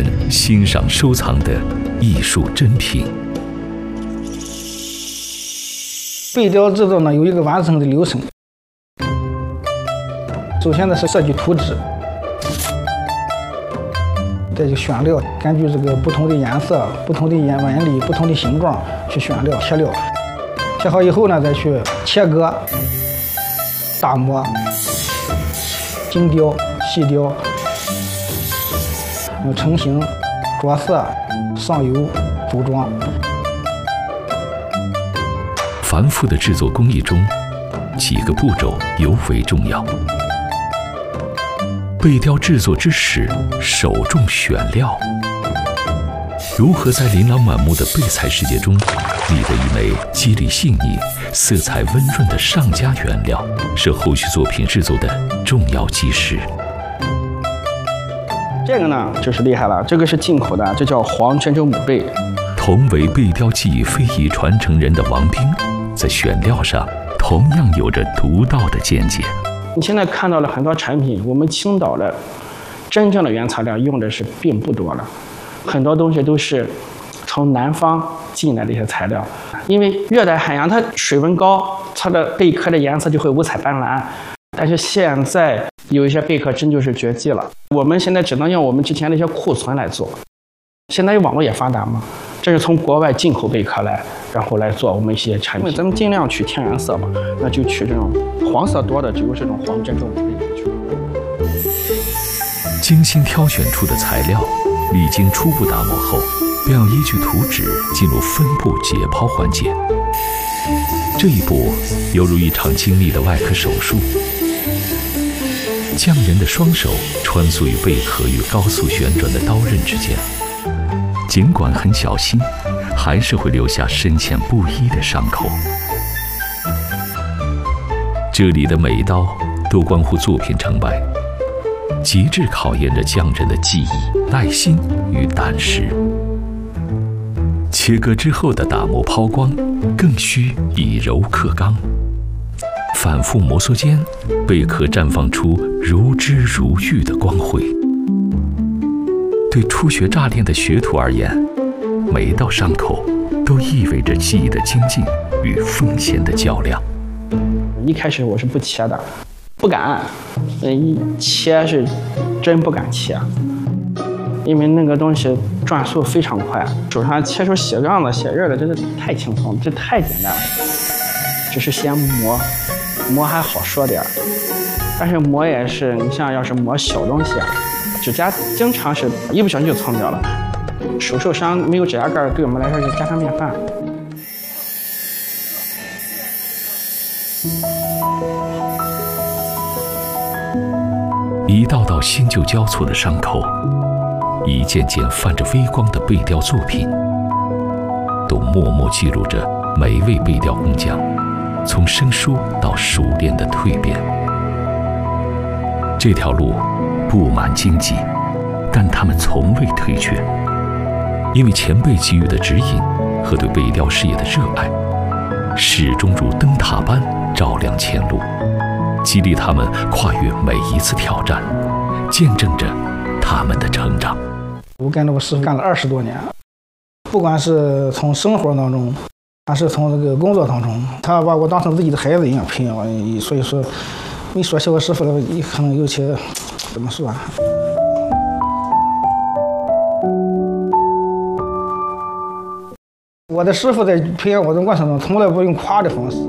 人欣赏收藏的艺术珍品。 背雕制作呢有一个完整的流程。首先呢是设计图纸，再就选料，根据这个不同的颜色、不同的纹理、不同的形状去选料切料。切好以后呢，再去切割、打磨、精雕、细雕，成型、着色、上油、组装。 繁复的制作工艺中，几个步骤尤为重要。背雕制作之始，首重选料。如何在琳琅满目的备材世界中，觅得一枚肌理细腻、色彩温润的上佳原料，是后续作品制作的重要基石。 这个呢，就是厉害了，这个是进口的，这叫黄珍珠母贝。 同为背雕技艺非遗传承人的王斌，在选料上同样有着独到的见解。 你现在看到了很多产品，我们青岛的真正的原材料用的是并不多了，很多东西都是从南方进来的一些材料。因为热带海洋它水温高，它的贝壳的颜色就会五彩斑斓。但是现在有一些贝壳真就是绝迹了，我们现在只能用我们之前的一些库存来做。现在网络也发达嘛，这是从国外进口贝壳来，然后来做我们一些产品。咱们尽量取天然色嘛，那就取这种黄色多的，只有这种黄珍珠母贝去。 精心挑选出的材料，历经初步打磨后，便要依据图纸进入分布解剖环节。这一步犹如一场精密的外科手术，匠人的双手穿梭于贝壳与高速旋转的刀刃之间，尽管很小心，还是会留下深浅不一的伤口。这里的每一刀都关乎作品成败，极致考验着匠人的技艺、耐心与胆识。切割之后的打磨抛光，更需以柔克刚。反复摩挲间，贝壳绽放出如脂如玉的光辉。对初学乍练的学徒而言，每一道伤口都意味着技艺的精进与风险的较量。 一开始我是不切的，不敢，一切是真不敢切，因为那个东西转速非常快，手上切出血杠子、血印的，真的太轻松了，这太简单了。只是先磨还好说点，但是磨也是，你像要是磨小东西啊，指甲经常是一不小心就蹭掉了。手受伤没有指甲盖，对我们来说是家常便饭。 一道道新旧交错的伤口，一件件泛着微光的贝雕作品，都默默记录着每一位贝雕工匠从生疏到熟练的蜕变。这条路布满荆棘，但他们从未退却，因为前辈给予的指引和对贝雕事业的热爱，始终如灯塔般照亮前路，激励他们跨越每一次挑战，见证着他们的成长。 我跟着我师傅干了20多年，不管是从生活当中，还是从这个工作当中，他把我当成自己的孩子一样培养我。所以说，没说起我师傅了，可能有些怎么说啊？我的师傅在培养我的过程中，从来不用夸的方式。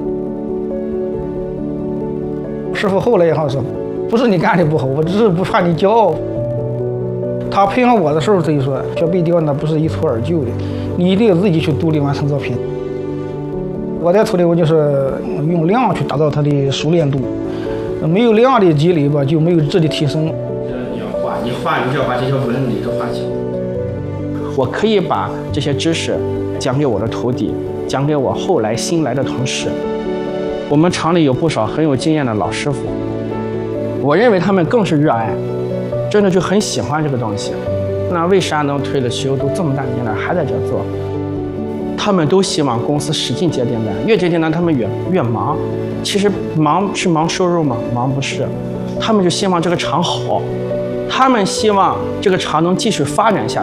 师傅后来也好说，不是你干的不好，我只是不怕你骄傲。他培养我的时候，他就说，学贝雕那不是一蹴而就的，你一定要自己去独立完成作品。我的徒弟，我就是用量去达到他的熟练度，没有量的积累吧，就没有质的提升。 你要画，你就要把这些纹理都画清。我可以把这些知识讲给我的徒弟，讲给我后来新来的同事。我们厂里有不少很有经验的老师傅，我认为他们更是热爱，真的就很喜欢这个东西。那为啥能退了休都这么大年了还在这做？他们都希望公司使劲接订单，越接订单他们越忙。其实忙是忙收入吗？忙不是，他们就希望这个厂好，他们希望这个厂能继续发展下去。